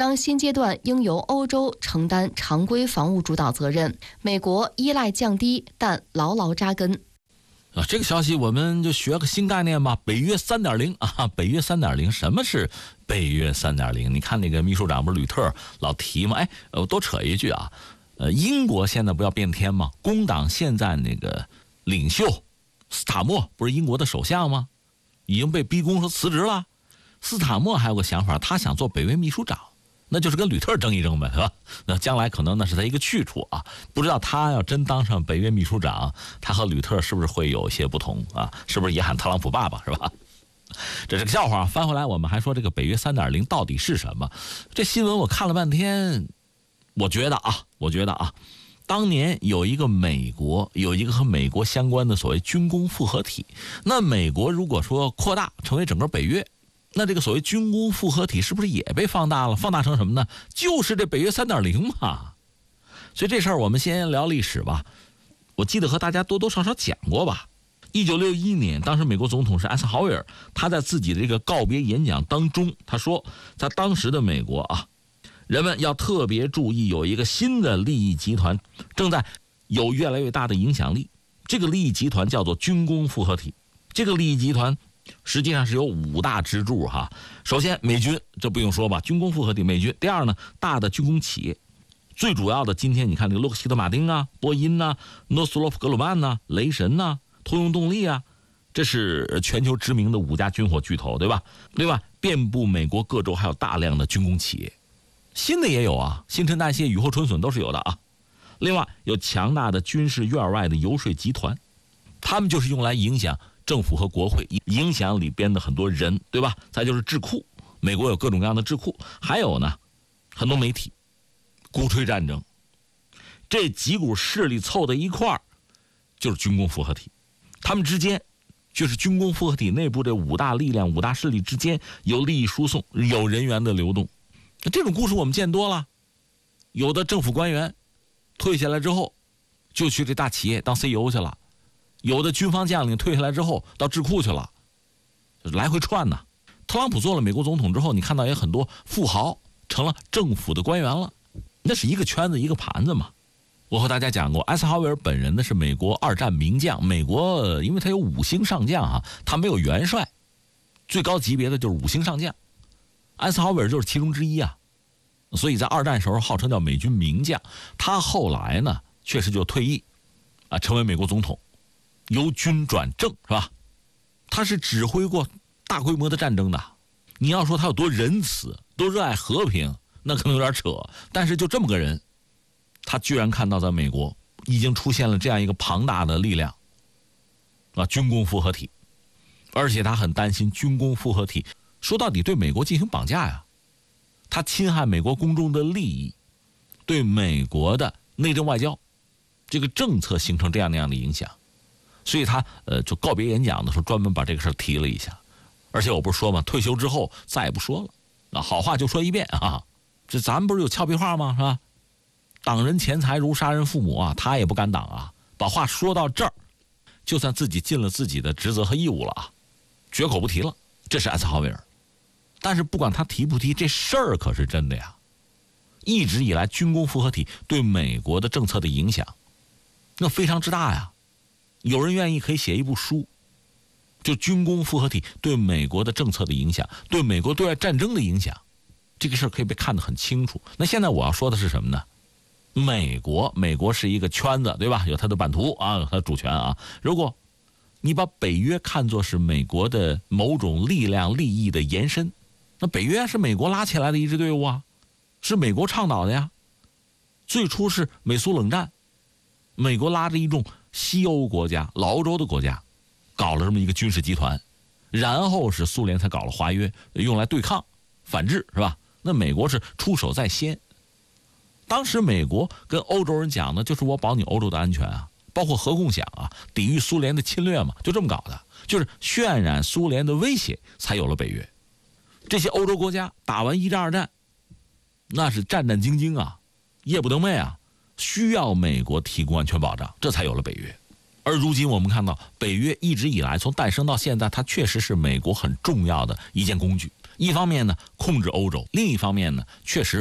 将新阶段应由欧洲承担常规防务主导责任，美国依赖降低，但牢牢扎根。 这个消息我们就学个新概念吧，北约 3.0 啊，北约 3.0， 什么是北约 3.0？ 你看那个秘书长不是吕特老提吗？我多扯一句啊，英国现在不要变天吗？工党现在那个领袖斯塔默不是英国的首相吗？已经被逼宫说辞职了。斯塔默还有个想法，他想做北约秘书长，那就是跟吕特争一争呗，是吧？那将来可能那是他一个去处啊。不知道他要真当上北约秘书长，他和吕特是不是会有一些不同啊？是不是也喊特朗普爸爸是吧？这是个笑话。翻回来我们还说这个北约 3.0 到底是什么？这新闻我看了半天，我觉得啊，当年有一个和美国相关的所谓军工复合体，那美国如果说扩大成为整个北约，那这个所谓军工复合体是不是也被放大了？放大成什么呢？就是这北约 3.0 嘛。所以这事儿我们先聊历史吧。我记得和大家多多少少讲过吧。1961年，当时美国总统是艾森豪威尔，他在自己的这个告别演讲当中，他说，在当时的美国啊，人们要特别注意，有一个新的利益集团正在有越来越大的影响力。这个利益集团叫做军工复合体。这个利益集团实际上是有5大支柱哈。首先美军，这不用说吧，军工复合体美军。第二呢，大的军工企业，最主要的今天你看这个洛克希德马丁啊、波音啊、诺斯洛夫格鲁曼啊、雷神啊、通用动力啊，这是全球知名的5家军火巨头，对吧？另外遍布美国各州还有大量的军工企业，新的也有啊，新陈代谢、雨后春笋都是有的啊。另外有强大的军事院外的游说集团，他们就是用来影响政府和国会，影响里边的很多人，对吧？再就是智库，美国有各种各样的智库，还有呢，很多媒体鼓吹战争。这几股势力凑在一块儿，就是军工复合体。他们之间，就是军工复合体内部这5大力量、5大势力之间有利益输送，有人员的流动。这种故事我们见多了，有的政府官员退下来之后，就去这大企业当 CEO 去了。有的军方将领退下来之后到智库去了，就是来回串呢。特朗普做了美国总统之后，你看到也很多富豪成了政府的官员了，那是一个圈子一个盘子嘛。我和大家讲过，艾森豪威尔本人呢是美国2战名将，美国因为他有5星上将啊，他没有元帅，最高级别的就是5星上将，艾森豪威尔就是其中之一啊。所以在2战时候号称叫美军名将，他后来呢确实就退役啊，成为美国总统。由军转政是吧？他是指挥过大规模的战争的。你要说他有多仁慈，多热爱和平，那可能有点扯。但是就这么个人，他居然看到在美国已经出现了这样一个庞大的力量啊，军工复合体，而且他很担心军工复合体说到底对美国进行绑架呀，他侵害美国公众的利益，对美国的内政外交这个政策形成这样那样的影响。所以他就告别演讲的时候专门把这个事提了一下。而且我不是说嘛，退休之后再也不说了，好话就说一遍啊。这咱们不是有俏皮话吗？是吧？挡人钱财如杀人父母啊，他也不敢挡啊。把话说到这儿，就算自己尽了自己的职责和义务了啊，绝口不提了。这是艾森豪威尔。但是不管他提不提，这事儿可是真的呀。一直以来军工复合体对美国的政策的影响那非常之大呀。有人愿意可以写一部书，就军工复合体对美国的政策的影响，对美国对外战争的影响，这个事儿可以被看得很清楚。那现在我要说的是什么呢？美国是一个圈子，对吧？有它的版图啊，有它的主权啊。如果你把北约看作是美国的某种力量利益的延伸，那北约是美国拉起来的一支队伍啊，是美国倡导的呀。最初是美苏冷战，美国拉着一众西欧国家、老欧洲的国家搞了这么一个军事集团，然后是苏联才搞了华约，用来对抗反制，是吧？那美国是出手在先。当时美国跟欧洲人讲的就是我保你欧洲的安全啊，包括核共享啊，抵御苏联的侵略嘛，就这么搞的，就是渲染苏联的威胁，才有了北约。这些欧洲国家打完1战2战，那是战战兢兢啊，夜不得寐啊，需要美国提供安全保障，这才有了北约。而如今我们看到，北约一直以来从诞生到现在，它确实是美国很重要的一件工具。一方面呢，控制欧洲；另一方面呢，确实